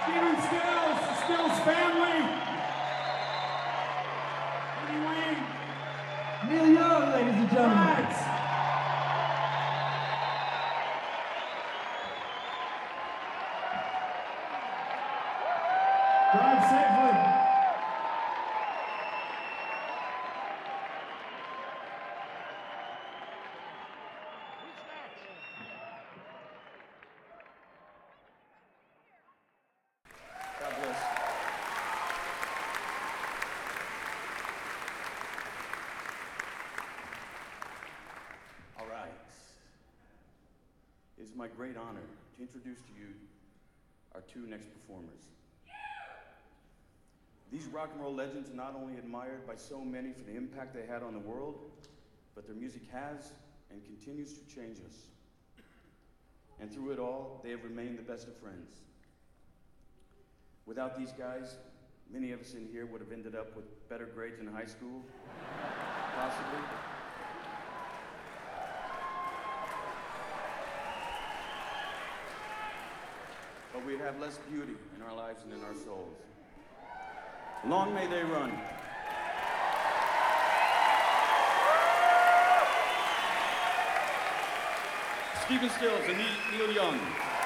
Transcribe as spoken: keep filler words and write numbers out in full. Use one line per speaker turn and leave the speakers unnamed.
Stephen Stills, the Stills family. Eddie Wayne.
Neil Young, ladies and gentlemen.
Rats. Drive safely.
God bless. All right. It is my great honor to introduce to you our two next performers. These rock and roll legends are not only admired by so many for the impact they had on the world, but their music has and continues to change us. And through it all, they have remained the best of friends. Without these guys, many of us in here would have ended up with better grades in high school, possibly. But we'd have less beauty in our lives and in our souls. Long may they run. Stephen Stills and Neil Young.